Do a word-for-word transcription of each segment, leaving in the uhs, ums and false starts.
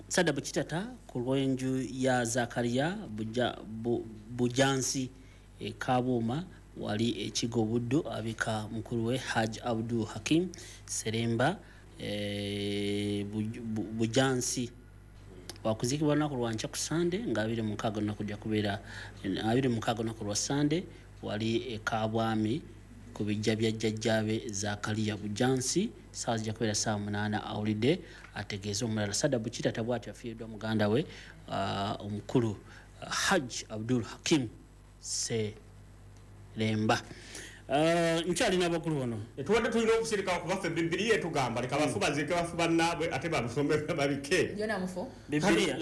Sada Bukitata ku lw'enju ya Zakaria buja, bu, Bujansi e Kabuma wali ekigo Buddu abika mukulu we Haj Abdul Hakim Seremba e, buj, bu, Bujansi wakuzikibwa naku lwancha ku Sunday nga abiri mu nkaaga na kujja kubeera abiri mu nkaaga na ku lwa Sunday wali e Kabwami ku bijja bya jjajjabe Zakaria Bujansi saa zijja kubeera saa munaana awulidde ategeeza omulala. Sada Bukitata bw'atyo afiiriddwa muganda we uh, omukulu uh, Haj Abdul Hakim Seremba. Uh, nchali n'abakulu wano etuwadde tulina okusirika okubaffe Bibiliya etugamba leka bafu bazike bafu bannaabwe ate babisombe babike Jona mufu Bibiliya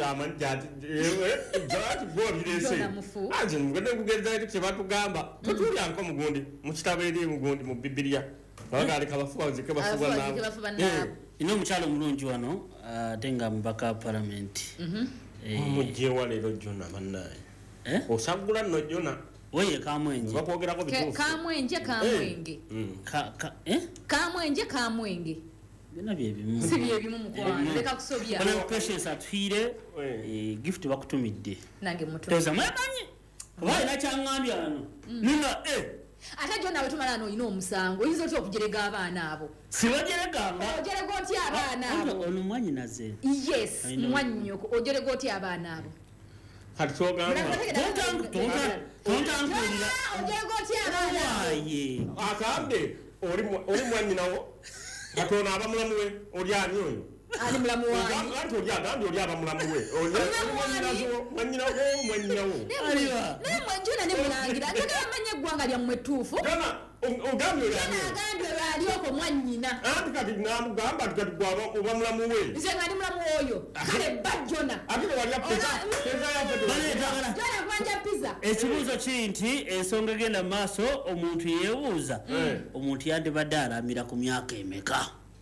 jati gwobirese anje mugende kugeza eti kye batugamba tutulyanko mugundi mu kitabo eri mugundi mu Bibiliya baga leka bafu bazike bafu bannaabwe ino omukyalo omulungi wano ate nga mubaka parliament omugyewa leero Jona bannaye osagula nno Jona Oye Kamwenje bakwogerako bituufu Kamwenje Kamwenge ka ka eh Kamwenje Kamwenge bina bye bimu si bye bimu mukwana leka kusobya bana patience atwire eh gift bakutumidde nange muto toza mwamanyi wali na kyangambya ano nina eh ate Jona wetumala no ino omusango yizo tyo okujerega abaana abo sibajerega nga ojerega oti abaana abo ono mwanyi naze yes mwanyoko ojerega oti abaana abo hatogamba tontangu tontangu tontangu ojerega oti abaana aye akambe oli oli mwanyinawo katona abamulamu we oli ani oyo ali mulamu wange nganti oli agambye oli abamulamu we mwanyinawo mwanyinawo mwanyinawo aliwa ne mwanjuna ne mulangira tagamanye eggwanga lya mwetuufu gana ogambye oli ani agambye ali oko mwanyina anti kati namugamba kati gwaba obamulamu we nze nga ndi mulamu oyo kale bajjona ate wali apesa pesa ya pedo bale tagala jona kwanja pizza ekibuuzo kinti ensonga genda maaso omuntu yeebuuza omuntu yandibadde alamira ku myaka emeka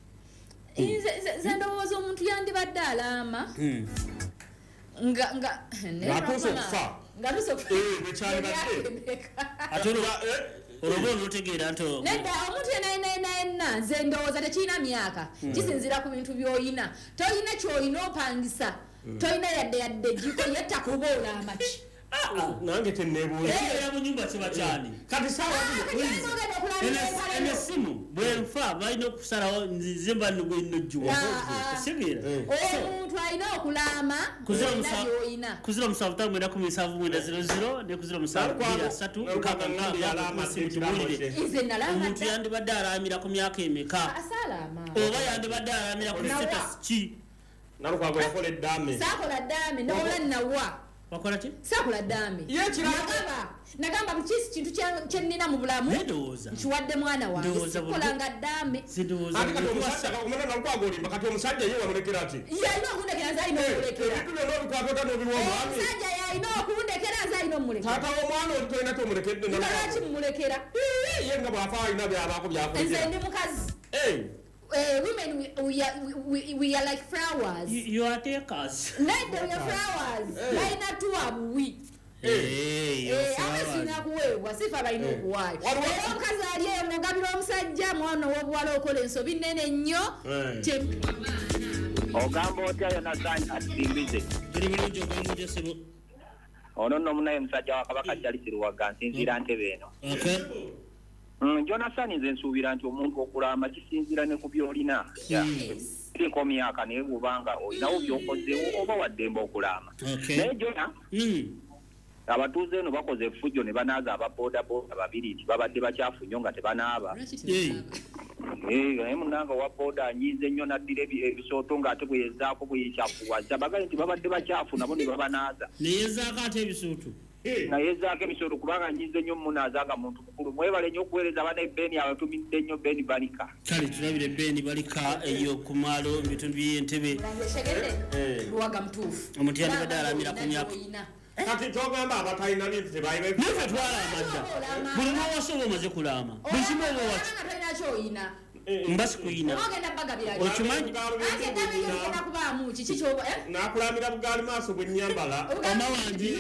nze ndowooza omuntu yandibadde alaama nga nga atuuse okufa nga tuuse okufa bekyalibadde ate oloba olutegeera nti nedda omuntu yenayinayenna nze ndowooza tekirina myaka kisinzira ku bintu by'oyina toyina ky'oyina opangisa toyina yadde yadde jiko yettakuba olaama ki nange tenneebuuza era mu nyumba kiba kyani kati sawa enesimu bwenfa balina okusalawo nzize mba nogwenojjuwa sigira omuntu alina okulaama kuzira kuzira musanvu ttaano mwenda kumi nsanvu mwenda zero zero ne kuzira musanvu bbiri asatu nkaaga nkaaga simukibuulire omuntu yandibadde alaamira ku myaka emeka oba yandibadde alaamira ku status ki nalukwago yakola eddaame saakola ddaame nawola nawa wakola ki saakola ddaame nagamba nagamba bukisi kintu kyennina mu bulamu nkiwadde mwana wange sikolanga ddaame ate kati omusajja omwana nalukwago olimba kati omusajja ye wamulekera ati yalina okundekera nze alina omulekera ebintu byonna obikwato ota n'obiwa omwami omusajja yalina okundekera nze alina omulekera taata w'omwana oli tolina tomulekedde nalwaki mumulekera ye nga bw'afa alina byabaako byakolera nze ndi mukazi Uh, women we, we, are, we, we are like flowers. You, you are takers. Neither we are flowers. Baina tu abuwi. Eh, eh abasina kuweebwa sifa balina okuwaayo. Era omukazi ali eyo ng'ogabira omusajja mwana w'obuwala okola ensobi nnene nnyo. Ogamba otya Yonasan atimbize. Tuli bulungi ogamba otya sebo. Ono nno munaye musajja wa Kabaka Charles Luwaga nsinziira ntebe eno. Okay. Mm, Jonathan nze nsuubira nti omuntu okulaama kisinziira ne ku by'olina. Ko myaka naye bw'obanga olinawo by'okozeewo oba waddemba okulaama. Naye Jona abatuuze eno bakoze effujjo ne banaaza ababoodaboda babiri nti babadde bakyafu nnyo nga tebanaaba. Naye munanga wa booda anyiize nnyo n'addira ebisooto ng'ate bwe yezaako bwe yekyafuwaza bagale nti babadde bakyafu nabo ne babanaaza. Ne yezaako ate ebisooto. Na yezaako ebisooto kubanga nyiize nnyo munaaza nga muntu mukulu mwebale nnyo okuweereza bana ebbeeni abatumidde nnyo Beni Balika. Kale tulabire Beni Balika eyo ku maalo mu bitundu by'Entebbe. Luwaga mutuufu. Omuntu yandibadde alamira ku myaka. Kati togamba abatalina bintu tebayibe nfe twala amadda buli n'owasoba omaze kulaama buli kimu oba waki mbasi kuyina okimanyi nakulamira bugaali maaso bwe nnyambala amawangi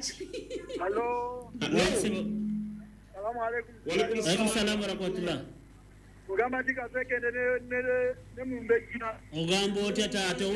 alaikum salamu warahmatullah ogamba nti kaseke ne ne ne mumbejja ogamba otya taata